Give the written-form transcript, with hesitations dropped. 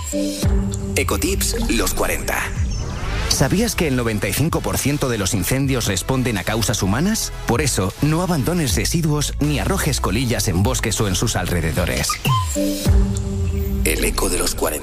Ecotips los 40. ¿Sabías que el 95% de los incendios responden a causas humanas? Por eso, no abandones residuos ni arrojes colillas en bosques o en sus alrededores. El eco de los 40.